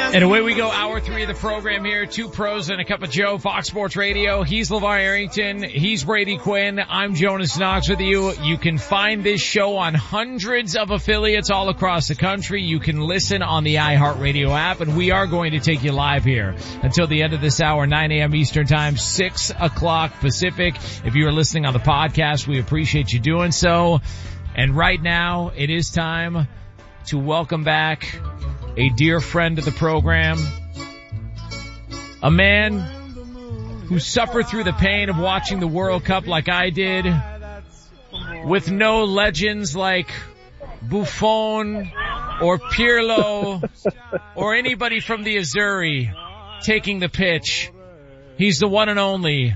And away we go, hour 3 of the program here. 2 pros and a cup of Joe, Fox Sports Radio. He's LeVar Arrington. He's Brady Quinn. I'm Jonas Knox with you. You can find this show on hundreds of affiliates all across the country. You can listen on the iHeartRadio app, and we are going to take you live here until the end of this hour, 9 a.m. Eastern Time, 6 o'clock Pacific. If you are listening on the podcast, we appreciate you doing so. And right now, it is time to welcome back a dear friend of the program, a man who suffered through the pain of watching the World Cup like I did, with no legends like Buffon or Pirlo or anybody from the Azzurri taking the pitch. He's the one and only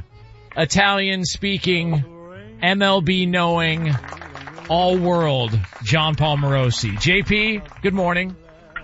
Italian-speaking, MLB-knowing, all-world John Paul Morosi. JP, good morning.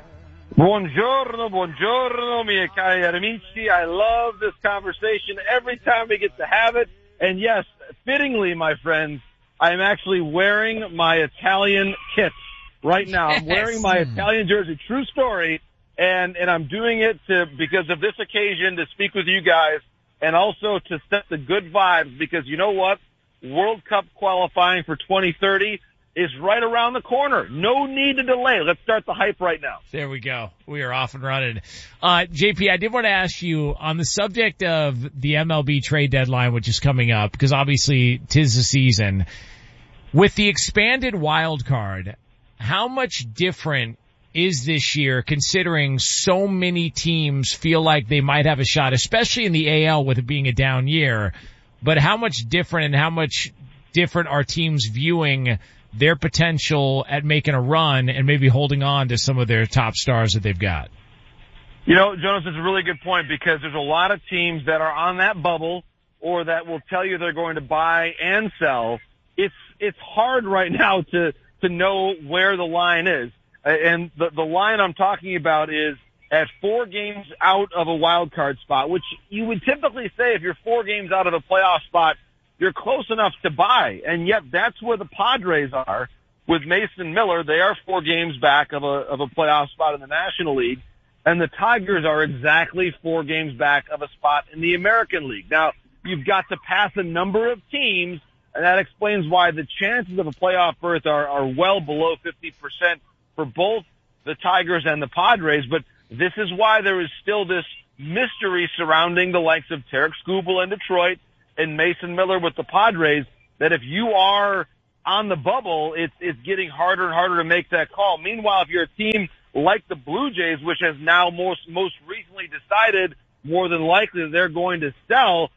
Buongiorno, buongiorno, miei cari amici. I love this conversation every time we get to have it. And yes, fittingly, my friends, I'm actually wearing my Italian kit right now. I'm wearing my Italian jersey. True story. And I'm doing it because of this occasion, to speak with you guys and also to set the good vibes, because you know what? World Cup qualifying for 2030 is right around the corner. No need to delay. Let's start the hype right now. There we go. We are off and running. JP, I did want to ask you on the subject of the MLB trade deadline, which is coming up, because obviously 'tis the season. With the expanded wild card, how much different is this year, considering so many teams feel like they might have a shot, especially in the AL with it being a down year? But how much different and how much different are teams viewing their potential at making a run and maybe holding on to some of their top stars that they've got? You know, Jonas, it's a really good point, because there's a lot of teams that are on that bubble or that will tell you they're going to buy and sell. It's hard right now to know where the line is. And the line I'm talking about is at 4 games out of a wild card spot, which you would typically say if you're 4 games out of a playoff spot, you're close enough to buy. And yet that's where the Padres are with Mason Miller. They are 4 games back of a playoff spot in the National League. And the Tigers are exactly 4 games back of a spot in the American League. Now, you've got to pass a number of teams, and that explains why the chances of a playoff berth are well below 50% for both the Tigers and the Padres. But this is why there is still this mystery surrounding the likes of Tarik Skubal in Detroit and Mason Miller with the Padres, that if you are on the bubble, it's getting harder and harder to make that call. Meanwhile, if you're a team like the Blue Jays, which has now most recently decided more than likely that they're going to sell,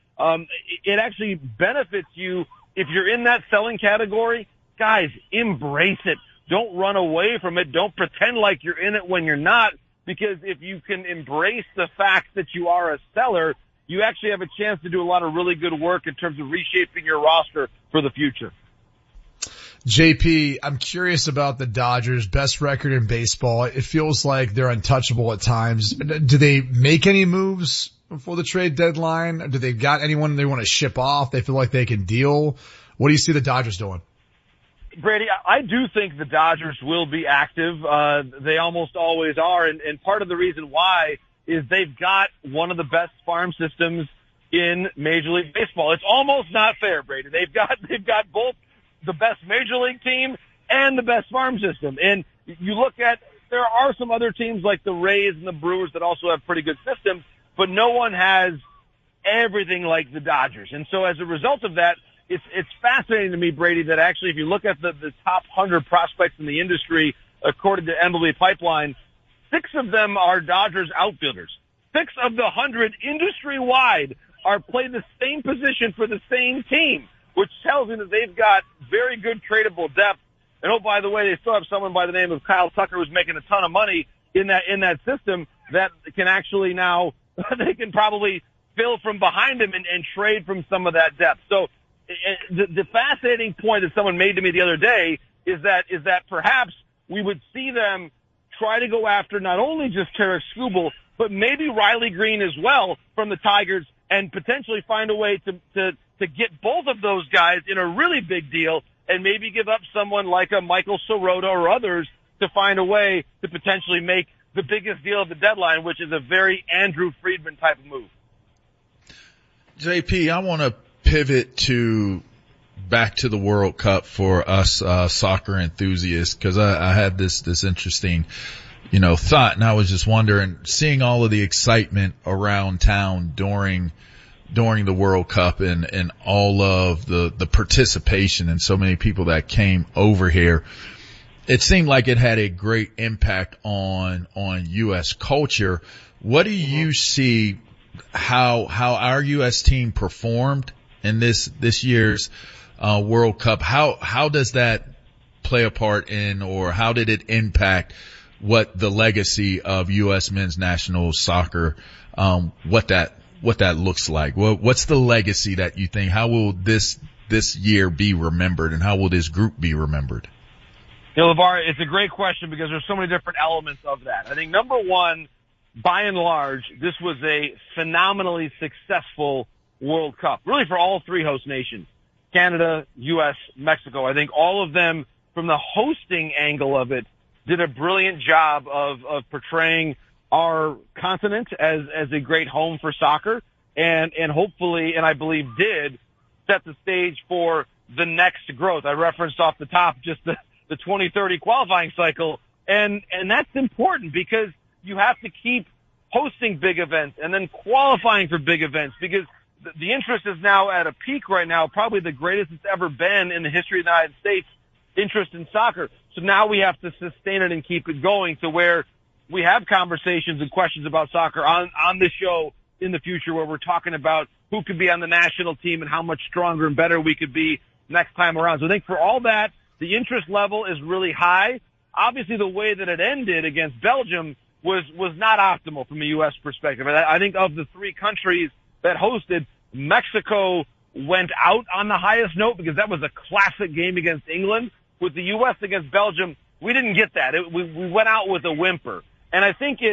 it actually benefits you if you're in that selling category. Guys, embrace it. Don't run away from it. Don't pretend like you're in it when you're not, because if you can embrace the fact that you are a seller, you actually have a chance to do a lot of really good work in terms of reshaping your roster for the future. JP, I'm curious about the Dodgers' best record in baseball. It feels like they're untouchable at times. Do they make any moves before the trade deadline? Do they got anyone they want to ship off? They feel like they can deal. What do you see the Dodgers doing? Brady, I do think the Dodgers will be active. They almost always are. And part of the reason why is they've got one of the best farm systems in Major League Baseball. It's almost not fair, Brady. They've got both the best Major League team and the best farm system. And you look at, there are some other teams like the Rays and the Brewers that also have pretty good systems, but no one has everything like the Dodgers. And so as a result of that, it's fascinating to me, Brady, that actually if you look at the top 100 prospects in the industry, according to MLB Pipeline, 6 of them are Dodgers outfielders. 6 of the 100 industry-wide are playing the same position for the same team, which tells me that they've got very good tradable depth. And oh, by the way, they still have someone by the name of Kyle Tucker who's making a ton of money in that system that can actually now, they can probably fill from behind him and trade from some of that depth. So the fascinating point that someone made to me the other day is that perhaps we would see them try to go after not only just Tarik Skubal, but maybe Riley Green as well from the Tigers, and potentially find a way to get both of those guys in a really big deal, and maybe give up someone like a Michael Soroka or others to find a way to potentially make the biggest deal of the deadline, which is a very Andrew Friedman type of move. JP, I want to pivot back to the World Cup for us soccer enthusiasts, because I had this interesting thought, and I was just wondering, seeing all of the excitement around town during the World Cup and all of the participation and so many people that came over here, it seemed like it had a great impact on U.S. culture. What do you see how our U.S. team performed in this year's World Cup? How does that play a part in, or how did it impact what the legacy of U.S. men's national soccer, what that looks like? What's the legacy that you think? How will this year be remembered, and how will this group be remembered? LeVar, it's a great question because there's so many different elements of that. I think number one, by and large, this was a phenomenally successful World Cup, really for all three host nations, Canada, U.S., Mexico. I think all of them, from the hosting angle of it, did a brilliant job of portraying our continent as a great home for soccer, and hopefully, and I believe did, set the stage for the next growth. I referenced off the top just the 2030 qualifying cycle, and that's important because you have to keep hosting big events and then qualifying for big events, because the interest is now at a peak right now, probably the greatest it's ever been in the history of the United States, interest in soccer. So now we have to sustain it and keep it going to where we have conversations and questions about soccer on this show in the future, where we're talking about who could be on the national team and how much stronger and better we could be next time around. So I think for all that, the interest level is really high. Obviously, the way that it ended against Belgium was not optimal from a U.S. perspective. I think of the three countries that hosted, Mexico went out on the highest note because that was a classic game against England. With the U.S. against Belgium, we didn't get that. We went out with a whimper. And I think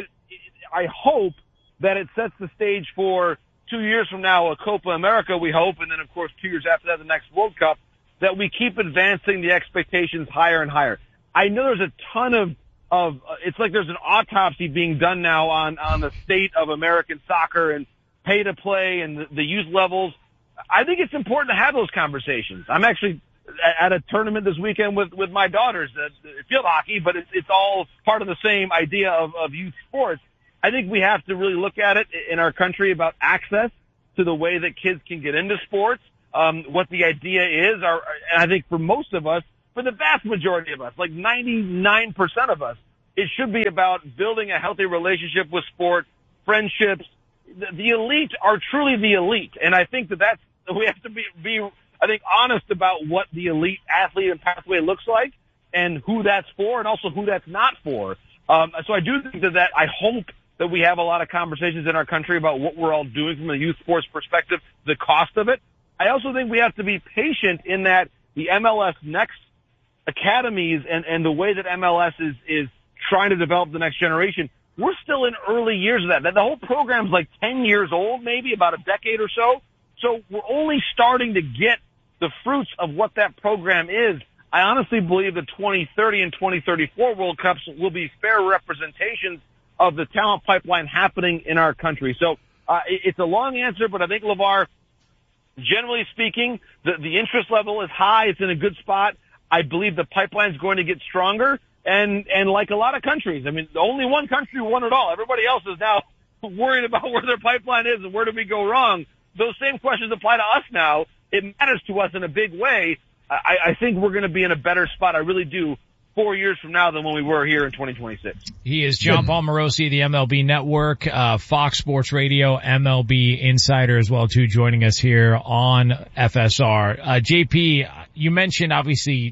I hope that it sets the stage for 2 years from now, a Copa America, we hope, and then, of course, 2 years after that, the next World Cup, that we keep advancing the expectations higher and higher. I know there's a ton of it's like there's an autopsy being done now on the state of American soccer and pay to play and the youth levels. I think it's important to have those conversations. I'm actually at a tournament this weekend with my daughters, field hockey, but it's all part of the same idea of youth sports. I think we have to really look at it in our country about access to the way that kids can get into sports, what the idea is. And I think for most of us, for the vast majority of us, like 99% of us, it should be about building a healthy relationship with sport, friendships. The elite are truly the elite. And I think we have to be I think, honest about what the elite athlete and pathway looks like and who that's for and also who that's not for. So I do think that I hope that we have a lot of conversations in our country about what we're all doing from a youth sports perspective, the cost of it. I also think we have to be patient in that the MLS Next academies and the way that MLS is trying to develop the next generation, we're still in early years of that. The whole program's like 10 years old, maybe about a decade or so. So we're only starting to get the fruits of what that program is. I honestly believe the 2030 and 2034 World Cups will be fair representations of the talent pipeline happening in our country. So it's a long answer, but I think, LeVar, generally speaking, the interest level is high. It's in a good spot. I believe the pipeline's going to get stronger. And like a lot of countries, I mean, only one country won it all. Everybody else is now worried about where their pipeline is and where did we go wrong. Those same questions apply to us now. It matters to us in a big way. I think we're going to be in a better spot. I really do. 4 years from now than when we were here in 2026. He is John Paul Morosi of the MLB Network, Fox Sports Radio, MLB Insider as well, too, joining us here on FSR. JP, you mentioned obviously,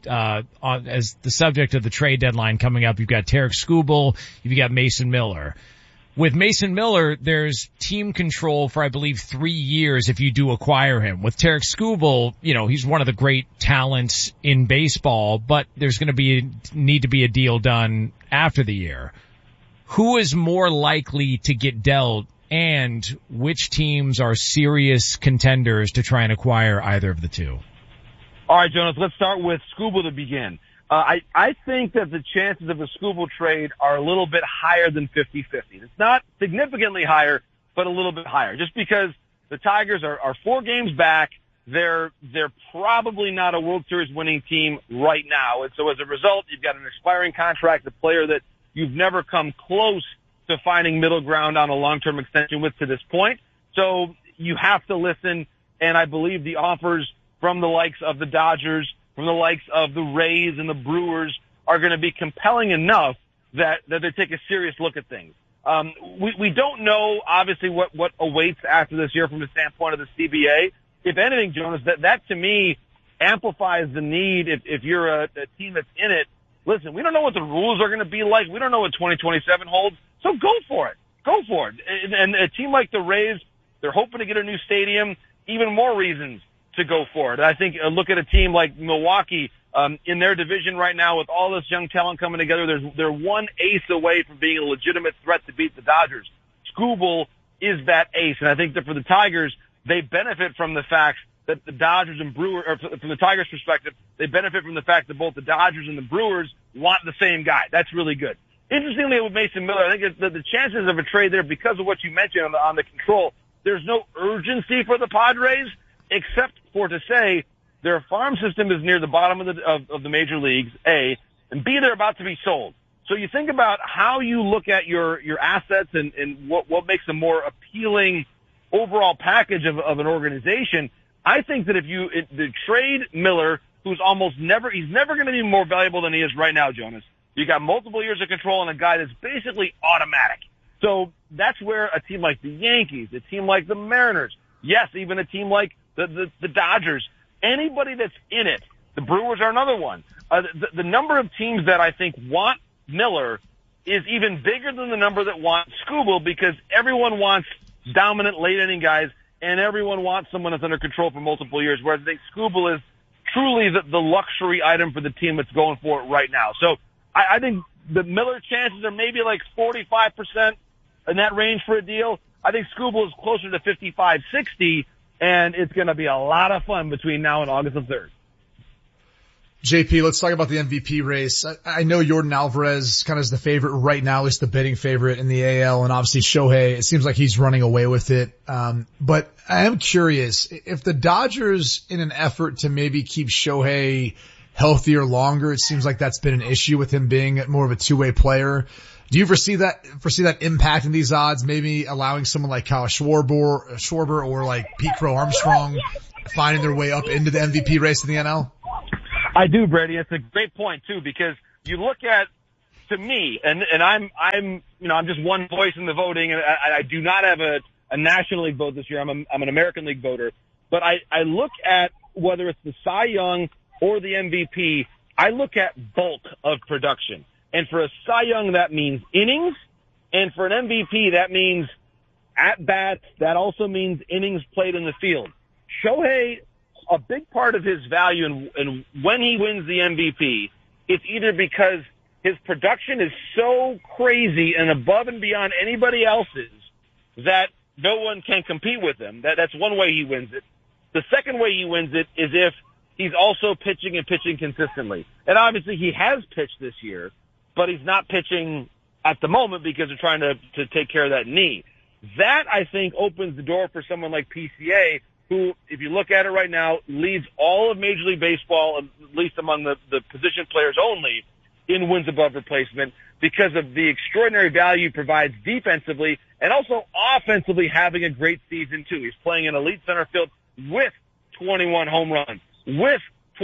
as the subject of the trade deadline coming up, you've got Tarek Skubal, you've got Mason Miller. With Mason Miller, there's team control for, I believe, 3 years if you do acquire him. With Tarek Skubal, he's one of the great talents in baseball, but there's going to need to be a deal done after the year. Who is more likely to get dealt, and which teams are serious contenders to try and acquire either of the two? All right, Jonas, let's start with Skubal to begin. I think that the chances of a Skubal trade are a little bit higher than 50-50. It's not significantly higher, but a little bit higher. Just because the Tigers are 4 games back, they're probably not a World Series winning team right now. And so as a result, you've got an expiring contract, a player that you've never come close to finding middle ground on a long-term extension with to this point. So you have to listen, and I believe the offers from the likes of the Dodgers, from the likes of the Rays and the Brewers are going to be compelling enough that they take a serious look at things. We don't know, obviously, what awaits after this year from the standpoint of the CBA. If anything, Jonas, that to me amplifies the need if you're a team that's in it. Listen, we don't know what the rules are going to be like. We don't know what 2027 holds. So go for it. Go for it. And a team like the Rays, they're hoping to get a new stadium. Even more reasons to go for it. I think look at a team like Milwaukee in their division right now with all this young talent coming together. They're one ace away from being a legitimate threat to beat the Dodgers. Skubal is that ace, and I think that for the Tigers, they benefit from the fact that the Dodgers and Brewers, or from the Tigers' perspective, they benefit from the fact that both the Dodgers and the Brewers want the same guy. That's really good. Interestingly, with Mason Miller, I think the chances of a trade there, because of what you mentioned on the control, there's no urgency for the Padres, except for to say their farm system is near the bottom of the major leagues, A, and B, they're about to be sold. So you think about how you look at your assets and what makes a more appealing overall package of an organization. I think that if you trade Miller, who's he's never going to be more valuable than he is right now, Jonas. You got multiple years of control and a guy that's basically automatic. So that's where a team like the Yankees, a team like the Mariners, yes, even a team like the Dodgers, anybody that's in it, the Brewers are another one. The number of teams that I think want Miller is even bigger than the number that want Skubal, because everyone wants dominant late inning guys and everyone wants someone that's under control for multiple years, whereas I think Skubal is truly the luxury item for the team that's going for it right now. So I think the Miller chances are maybe like 45% in that range for a deal. I think Skubal is closer to 55-60, and it's going to be a lot of fun between now and August the 3rd. JP, let's talk about the MVP race. I know Yordan Alvarez kind of is the favorite right now, at least the betting favorite in the AL, and obviously Shohei, it seems like he's running away with it. But I am curious, if the Dodgers, in an effort to maybe keep Shohei healthier longer, it seems like that's been an issue with him being more of a two-way player. Do you foresee that impact in these odds, maybe allowing someone like Kyle Schwarber or like Pete Crow Armstrong finding their way up into the MVP race in the NL? I do, Brady. It's a great point too, because you look at, to me, and I'm just one voice in the voting, and I do not have a National League vote this year. I'm an American League voter, but I look at whether it's the Cy Young or the MVP. I look at bulk of production, and for a Cy Young that means innings, and for an MVP that means at bats. That also means innings played in the field. Shohei, a big part of his value and when he wins the MVP, it's either because his production is so crazy and above and beyond anybody else's that no one can compete with him. That's one way he wins it. The second way he wins it is if he's also pitching and pitching consistently. And obviously he has pitched this year, but he's not pitching at the moment because they're trying to take care of that knee. That, I think, opens the door for someone like PCA, who, if you look at it right now, leads all of Major League Baseball, at least among the position players only, in wins above replacement because of the extraordinary value he provides defensively and also offensively having a great season, too. He's playing in elite center field with 21 home runs, with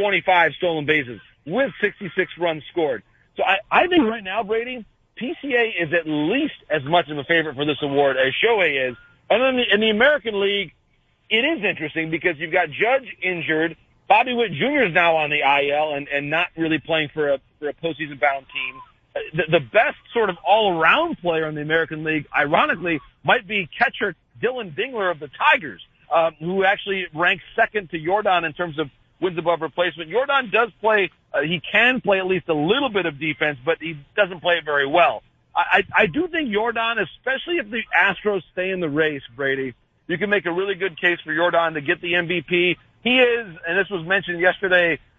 25 stolen bases, with 66 runs scored. So I think right now, Brady, PCA is at least as much of a favorite for this award as Shohei is. And then in the American League, it is interesting because you've got Judge injured. Bobby Witt Jr. is now on the IL and not really playing for a postseason bound team. The best sort of all-around player in the American League, ironically, might be catcher Dylan Dingler of the Tigers, who actually ranks second to Yordan in terms of wins above replacement. Yordan does play, he can play at least a little bit of defense, but he doesn't play it very well. I do think Yordan, especially if the Astros stay in the race, Brady, you can make a really good case for Yordan to get the MVP. He is, and this was mentioned yesterday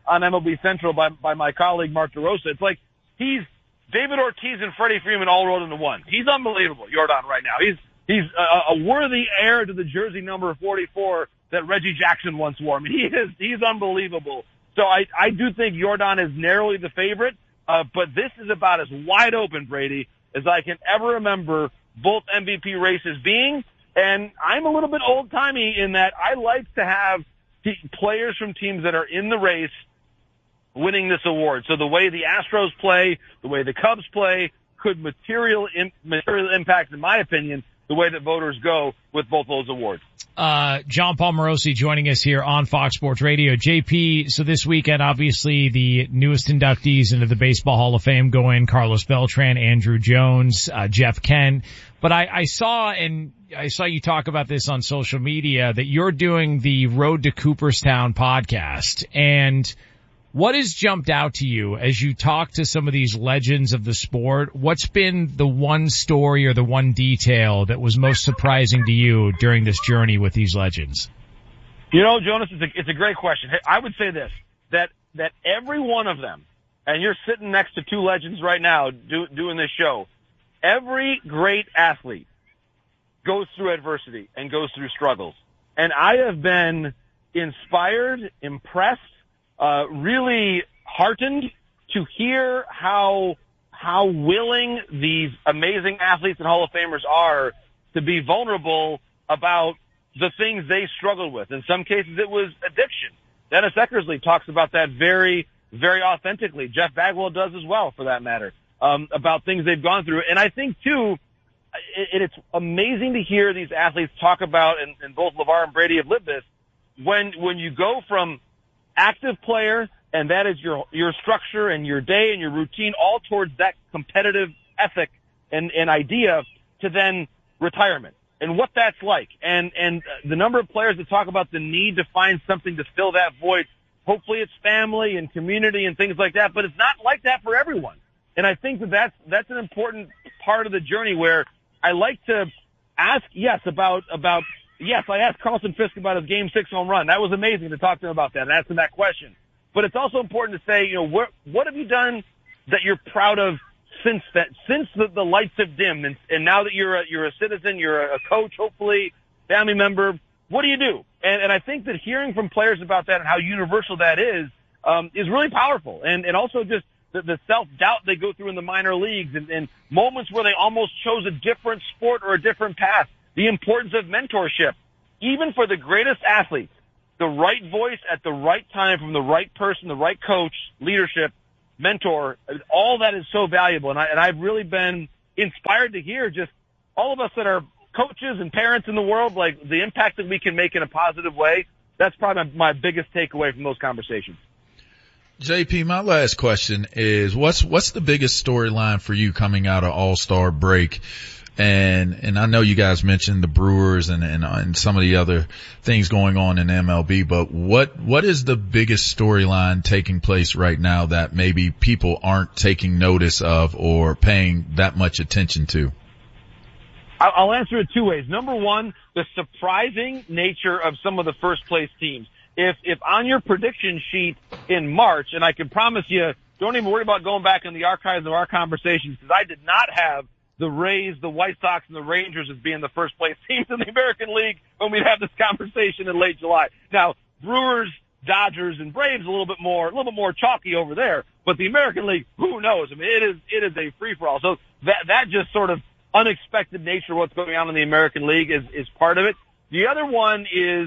on MLB Central by my colleague Mark DeRosa. It's like he's David Ortiz and Freddie Freeman all rolled into one. He's unbelievable, Yordan, right now. He's a worthy heir to the jersey number 44 that Reggie Jackson once wore. I mean, he's unbelievable. So I do think Yordan is narrowly the favorite, but this is about as wide open, Brady, as I can ever remember both MVP races being. And I'm a little bit old-timey in that I like to have players from teams that are in the race winning this award. So the way the Astros play, the way the Cubs play, could material impact, in my opinion, the way that voters go with both those awards. John Paul Morosi joining us here on Fox Sports Radio. JP, so this weekend, obviously, the newest inductees into the Baseball Hall of Fame go in: Carlos Beltran, Andruw Jones, Jeff Kent. But I saw you talk about this on social media, that you're doing the Road to Cooperstown podcast. And what has jumped out to you as you talk to some of these legends of the sport? What's been the one story or the one detail that was most surprising to you during this journey with these legends? You know, Jonas, it's a great question. I would say this, that every one of them, and you're sitting next to two legends right now doing this show, every great athlete goes through adversity and goes through struggles. And I have been inspired, impressed, really heartened to hear how willing these amazing athletes and Hall of Famers are to be vulnerable about the things they struggled with. In some cases, it was addiction. Dennis Eckersley talks about that very, very authentically. Jeff Bagwell does as well, for that matter, about things they've gone through. And I think, too, it's amazing to hear these athletes talk about, and both LeVar and Brady have lived this, when you go from active player, and that is your structure and your day and your routine, all towards that competitive ethic and idea, to then retirement and what that's like. And the number of players that talk about the need to find something to fill that void. Hopefully it's family and community and things like that, but it's not like that for everyone. And I think that's an important part of the journey, where I like to ask, I asked Carlton Fisk about his Game 6 home run. That was amazing to talk to him about that and ask him that question. But it's also important to say, what have you done that you're proud of since the lights have dimmed, and now that you're a citizen, you're a coach, hopefully family member, what do you do? And I think that hearing from players about that and how universal that is really powerful. And also just the self-doubt they go through in the minor leagues, and moments where they almost chose a different sport or a different path. The importance of mentorship, even for the greatest athletes, the right voice at the right time from the right person, the right coach, leadership, mentor, all that is so valuable. And I've really been inspired to hear just all of us that are coaches and parents in the world, like the impact that we can make in a positive way. That's probably my biggest takeaway from those conversations. JP, my last question is, what's the biggest storyline for you coming out of All-Star break? And I know you guys mentioned the Brewers and some of the other things going on in MLB, but what is the biggest storyline taking place right now that maybe people aren't taking notice of or paying that much attention to? I'll answer it two ways. Number one, the surprising nature of some of the first place teams. If on your prediction sheet in March, and I can promise you, don't even worry about going back in the archives of our conversations, because I did not have the Rays, the White Sox, and the Rangers as being the first place teams in the American League when we'd have this conversation in late July. Now, Brewers, Dodgers, and Braves a little bit more chalky over there, but the American League, who knows? I mean, it is a free-for-all. So that just sort of unexpected nature of what's going on in the American League is part of it. The other one is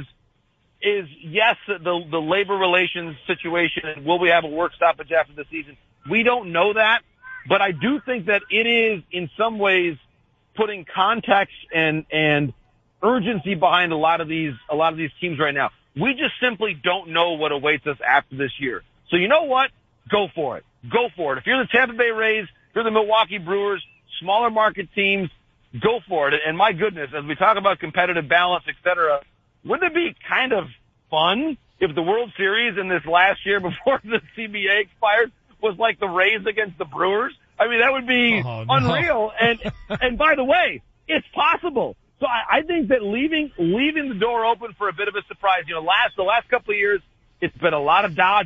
yes, the labor relations situation, and will we have a work stoppage after the season? We don't know that. But I do think that it is, in some ways, putting context and urgency behind a lot of these teams right now. We just simply don't know what awaits us after this year. So you know what? Go for it. Go for it. If you're the Tampa Bay Rays, if you're the Milwaukee Brewers, smaller market teams, go for it. And my goodness, as we talk about competitive balance, et cetera, wouldn't it be kind of fun if the World Series in this last year before the CBA expired was like the Rays against the Brewers? I mean, that would be unreal. And by the way, it's possible. So I think that leaving the door open for a bit of a surprise. The last couple of years, it's been a lot of Dodgers,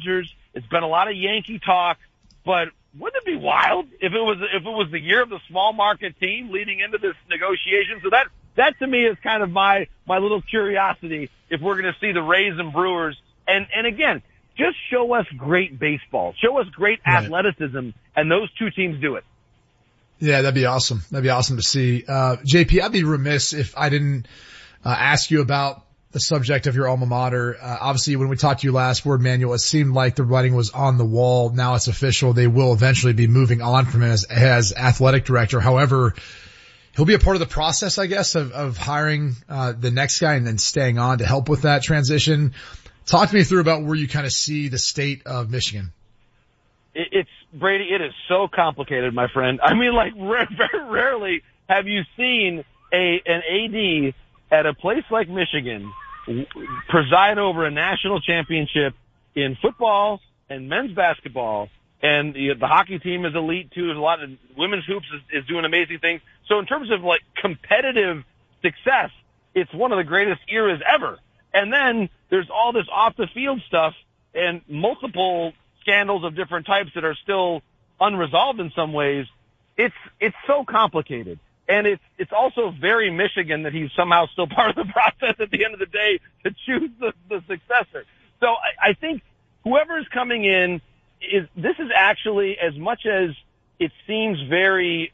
It's been a lot of Yankee talk, but wouldn't it be wild if it was the year of the small market team leading into this negotiation? So that to me is kind of my little curiosity if we're going to see the Rays and Brewers. And again, just show us great baseball. Show us great athleticism, and those two teams do it. Yeah, that'd be awesome. That'd be awesome to see. JP, I'd be remiss if I didn't ask you about the subject of your alma mater. Obviously, when we talked to you last, Ward Manuel, it seemed like the writing was on the wall. Now it's official. They will eventually be moving on from him as athletic director. However, he'll be a part of the process, I guess, of hiring the next guy and then staying on to help with that transition. Talk to me through about where you kind of see the state of Michigan. It's Brady. It is so complicated, my friend. I mean, like very rarely have you seen an AD at a place like Michigan preside over a national championship in football and men's basketball, and the hockey team is elite too. There's a lot of women's hoops is doing amazing things. So in terms of like competitive success, it's one of the greatest eras ever. And then there's all this off the field stuff and multiple scandals of different types that are still unresolved in some ways. It's so complicated. And it's also very Michigan that he's somehow still part of the process at the end of the day to choose the successor. So I think whoever's coming in this is actually, as much as it seems very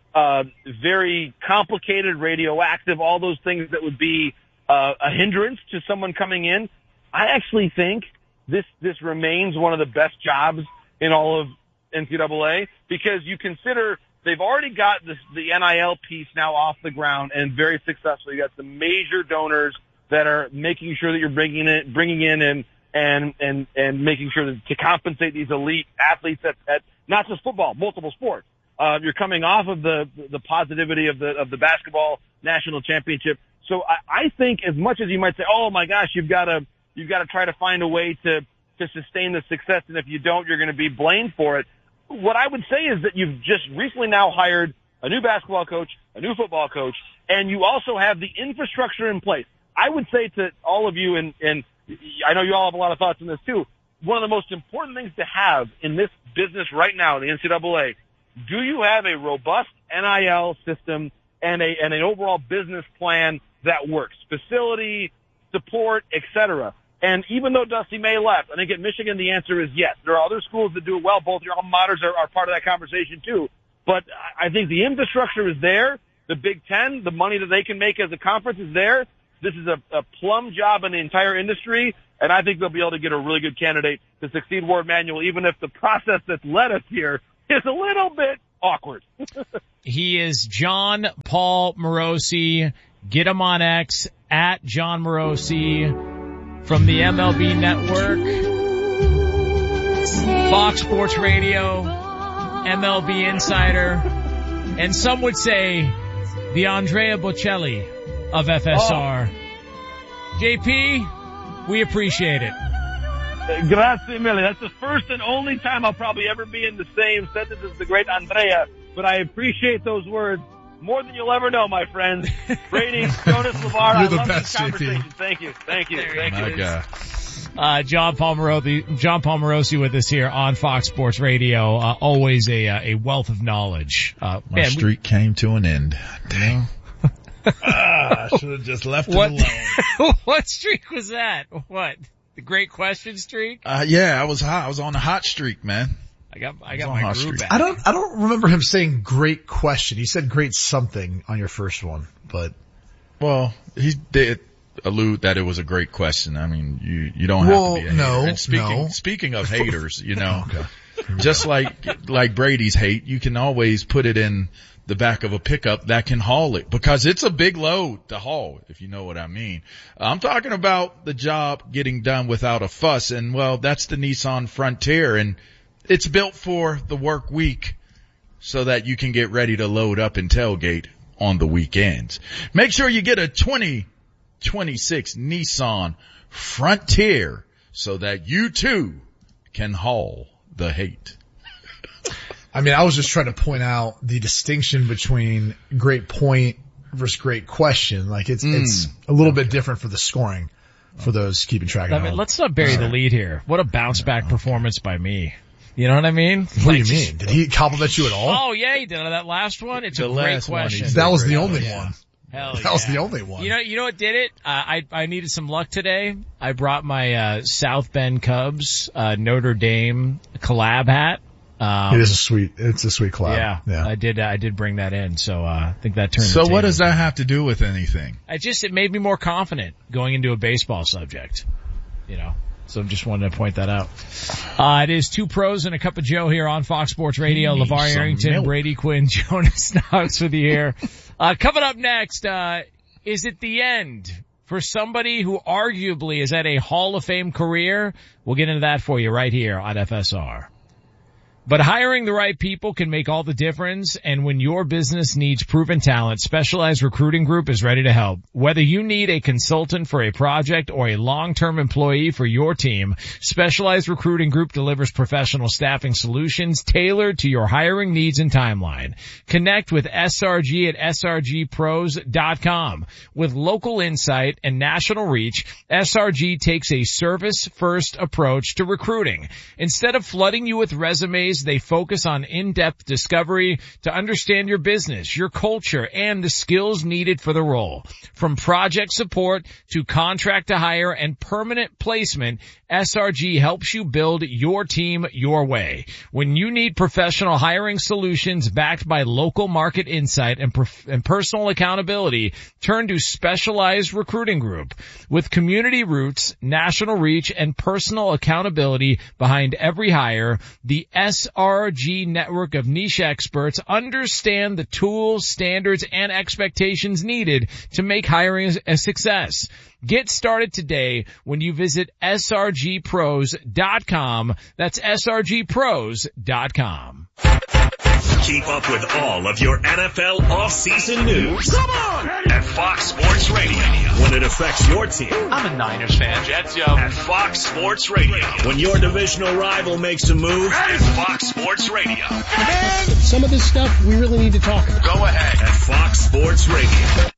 complicated, radioactive, all those things that would be a hindrance to someone coming in, I actually think this remains one of the best jobs in all of NCAA, because you consider they've already got the NIL piece now off the ground and very successful. You got the major donors that are making sure that you're bringing in and making sure to compensate these elite athletes at not just football, multiple sports. You're coming off of the positivity of the basketball national championship. So I think, as much as you might say, oh my gosh, you've got to try to find a way to sustain the success, and if you don't, you're going to be blamed for it. What I would say is that you've just recently now hired a new basketball coach, a new football coach, and you also have the infrastructure in place. I would say to all of you, and I know you all have a lot of thoughts on this too, one of the most important things to have in this business right now, the NCAA, do you have a robust NIL system and an overall business plan that works? Facility, support, etc. And even though Dusty May left, I think at Michigan the answer is yes. There are other schools that do it well. Both your alma maters are part of that conversation too. But I think the infrastructure is there. The Big Ten, the money that they can make as a conference is there. This is a plum job in the entire industry, and I think they'll be able to get a really good candidate to succeed Ward Manuel, even if the process that's led us here is a little bit awkward. He is John Paul Morosi. Get him on X at John Morosi from the MLB Network, Fox Sports Radio, MLB Insider, and some would say the Andrea Bocelli of FSR. Oh. JP, we appreciate it. Grazie mille. That's the first and only time I'll probably ever be in the same sentence as the great Andrea, but I appreciate those words more than you'll ever know, my friends. Brady, Jonas, LeVar, You're the I love best, this conversation. JP. Thank you. John Paul Morosi with us here on Fox Sports Radio. Always a wealth of knowledge. My streak came to an end. Dang. I should have just left it alone. What streak was that? What? The great question streak? Yeah, I was hot. I was on a hot streak, man. I got my groove back. I don't remember him saying great question. He said great something on your first one, but. Well, he did allude that it was a great question. I mean, you don't have to be a hater. And speaking of haters, Okay. Just like Brady's hate, you can always put it in the back of a pickup that can haul it, because it's a big load to haul, if you know what I mean. I'm talking about the job getting done without a fuss, and well, that's the Nissan Frontier, and it's built for the work week so that you can get ready to load up and tailgate on the weekends. Make sure you get a 2026 Nissan Frontier so that you too can haul the hate. I mean, I was just trying to point out the distinction between great point versus great question. Like it's a little bit different for the scoring. for those keeping track of it. Let's not bury the lead here. What a bounce back performance by me. You know what I mean? What do you mean? Did he compliment you at all? Oh yeah, he did. That last one, it's a great question. That was the only one. Hell that was the only one. You know what did it? I needed some luck today. I brought my South Bend Cubs Notre Dame collab hat. It's a sweet collab. Yeah. I did bring that in. So I think that turned. So what does that have to do with anything? It made me more confident going into a baseball subject. You know. So just wanted to point that out. It is Two Pros and a Cup of Joe here on Fox Sports Radio. LeVar Arrington, Brady Quinn, Jonas Knox with you here. Coming up next, is it the end for somebody who arguably is at a Hall of Fame career? We'll get into that for you right here on FSR. But hiring the right people can make all the difference, and when your business needs proven talent, Specialized Recruiting Group is ready to help. Whether you need a consultant for a project or a long-term employee for your team, Specialized Recruiting Group delivers professional staffing solutions tailored to your hiring needs and timeline. Connect with SRG at srgpros.com. With local insight and national reach, SRG takes a service-first approach to recruiting. Instead of flooding you with resumes, they focus on in-depth discovery to understand your business, your culture, and the skills needed for the role. From project support to contract to hire and permanent placement, SRG helps you build your team your way. When you need professional hiring solutions backed by local market insight and personal accountability, turn to Specialized Recruiting Group. With community roots, national reach, and personal accountability behind every hire, the SRG network of niche experts understand the tools, standards, and expectations needed to make hiring a success. Get started today when you visit srgpros.com. That's srgpros.com. Keep up with all of your NFL offseason news. Come on! At Fox Sports Radio. When it affects your team. I'm a Niners fan, Jets, yo. At Fox Sports Radio. When your divisional rival makes a move. At Fox Sports Radio. And some of this stuff we really need to talk about. Go ahead. At Fox Sports Radio.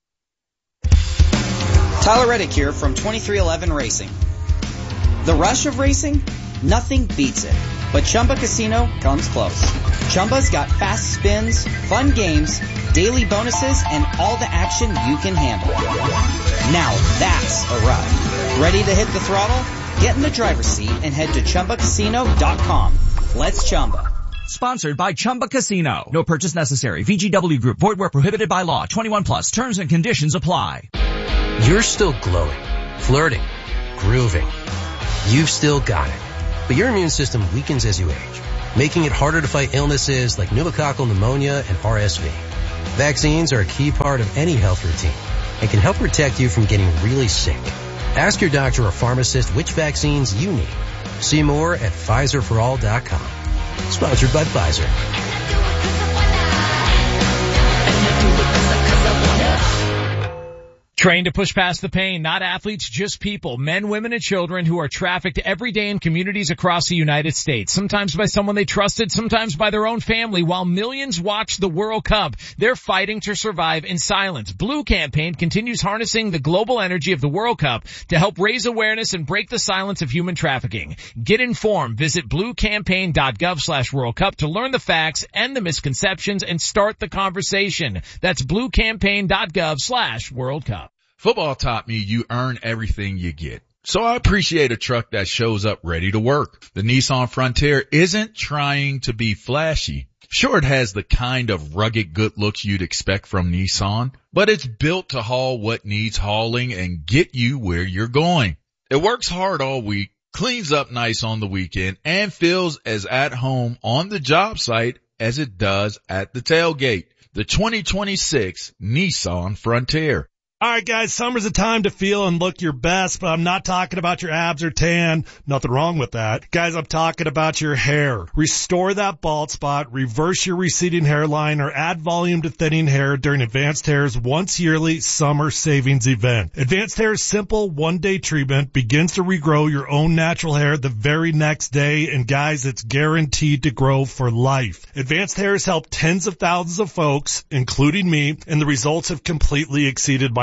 Tyler Reddick here from 2311 Racing. The rush of racing? Nothing beats it. But Chumba Casino comes close. Chumba's got fast spins, fun games, daily bonuses, and all the action you can handle. Now that's a ride. Ready to hit the throttle? Get in the driver's seat and head to ChumbaCasino.com. Let's Chumba. Sponsored by Chumba Casino. No purchase necessary. VGW Group. Void where prohibited by law. 21 plus. Terms and conditions apply. You're still glowing, flirting, grooving. You've still got it. But your immune system weakens as you age, making it harder to fight illnesses like pneumococcal pneumonia and RSV. Vaccines are a key part of any health routine and can help protect you from getting really sick. Ask your doctor or pharmacist which vaccines you need. See more at PfizerForAll.com. Sponsored by Pfizer. Trained to push past the pain, not athletes, just people, men, women, and children who are trafficked every day in communities across the United States, sometimes by someone they trusted, sometimes by their own family. While millions watch the World Cup, they're fighting to survive in silence. Blue Campaign continues harnessing the global energy of the World Cup to help raise awareness and break the silence of human trafficking. Get informed. Visit bluecampaign.gov/World Cup to learn the facts and the misconceptions and start the conversation. That's bluecampaign.gov/World Cup. Football taught me you earn everything you get. So I appreciate a truck that shows up ready to work. The Nissan Frontier isn't trying to be flashy. Sure, it has the kind of rugged good looks you'd expect from Nissan, but it's built to haul what needs hauling and get you where you're going. It works hard all week, cleans up nice on the weekend, and feels as at home on the job site as it does at the tailgate. The 2026 Nissan Frontier. All right, guys, summer's a time to feel and look your best, but I'm not talking about your abs or tan. Nothing wrong with that. Guys, I'm talking about your hair. Restore that bald spot, reverse your receding hairline, or add volume to thinning hair during Advanced Hair's once yearly summer savings event. Advanced Hair's simple one-day treatment begins to regrow your own natural hair the very next day, and guys, it's guaranteed to grow for life. Advanced Hair has helped tens of thousands of folks, including me, and the results have completely exceeded my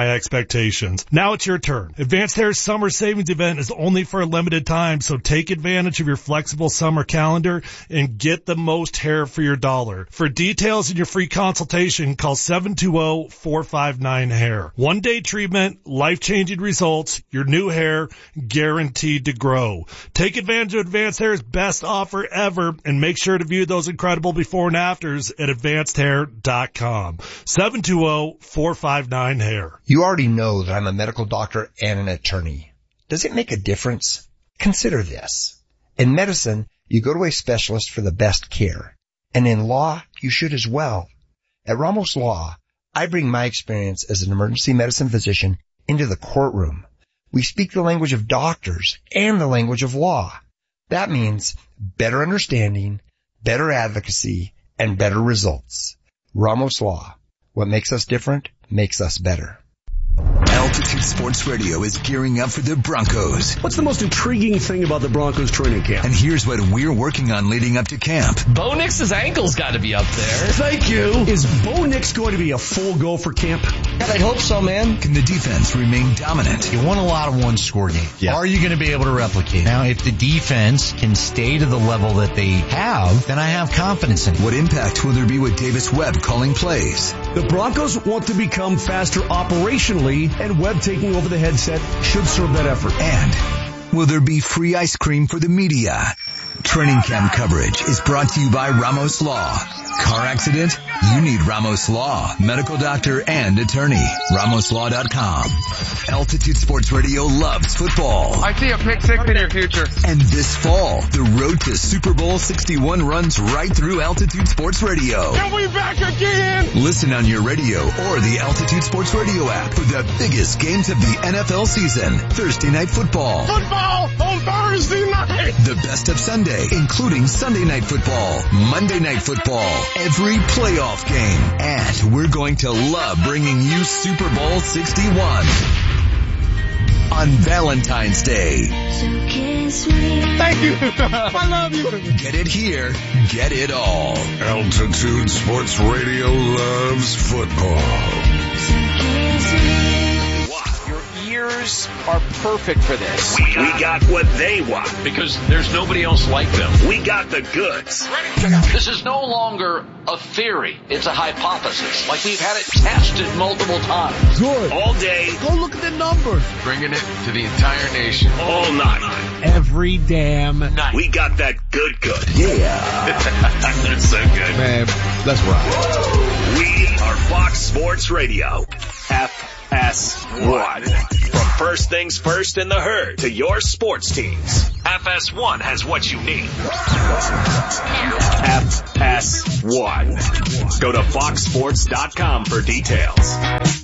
my expectations. Now it's your turn. Advanced Hair's summer savings event is only for a limited time, so take advantage of your flexible summer calendar and get the most hair for your dollar. For details and your free consultation, call 720-459-HAIR. One-day treatment, life-changing results, your new hair guaranteed to grow. Take advantage of Advanced Hair's best offer ever and make sure to view those incredible before and afters at advancedhair.com. 720-459-HAIR. You already know that I'm a medical doctor and an attorney. Does it make a difference? Consider this. In medicine, you go to a specialist for the best care. And in law, you should as well. At Ramos Law, I bring my experience as an emergency medicine physician into the courtroom. We speak the language of doctors and the language of law. That means better understanding, better advocacy, and better results. Ramos Law. What makes us different makes us better. Altitude Sports Radio is gearing up for the Broncos. What's the most intriguing thing about the Broncos training camp? And here's what we're working on leading up to camp. Bo Nix's ankle's got to be up there. Thank you. Is Bo Nix going to be a full go for camp? God, I hope so, man. Can the defense remain dominant? You won a lot of one-score games. Yeah. Are you going to be able to replicate? Now, if the defense can stay to the level that they have, then I have confidence in it. What impact will there be with Davis Webb calling plays? The Broncos want to become faster operationally, and Webb taking over the headset should serve that effort. And will there be free ice cream for the media? Training camp coverage is brought to you by Ramos Law. Car accident? You need Ramos Law. Medical doctor and attorney. RamosLaw.com. Altitude Sports Radio loves football. I see a pick six in your future. And this fall, the road to Super Bowl 61 runs right through Altitude Sports Radio. And we back again! Listen on your radio or the Altitude Sports Radio app for the biggest games of the NFL season. Thursday Night Football. Football on Thursday night! The best of Sunday, including Sunday Night Football, Monday Night Football, every playoff game. And we're going to love bringing you Super Bowl 61 on Valentine's Day. Thank you. I love you. Get it here. Get it all. Altitude Sports Radio loves football. Ears are perfect for this. We got what they want because there's nobody else like them. We got the goods. This is no longer a theory. It's a hypothesis. Like we've had it tested multiple times. Good. All day. Go look at the numbers. Bringing it to the entire nation. All night. Every damn night. We got that good. Yeah. That's so good. Man, that's right. We are Fox Sports Radio. FS1. From first things first in the herd to your sports teams. FS1 has what you need. FS1. Go to foxsports.com for details.